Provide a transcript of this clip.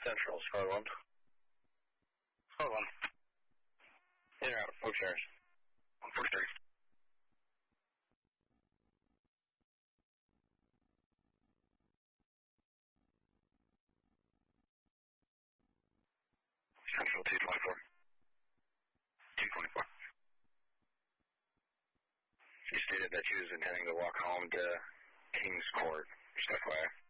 Central, Squad 1. Squad 1. In or out, Oakstairs. Oakstairs. Central 224. 224. You stated that she was intending to walk home to King's Court, just FYI.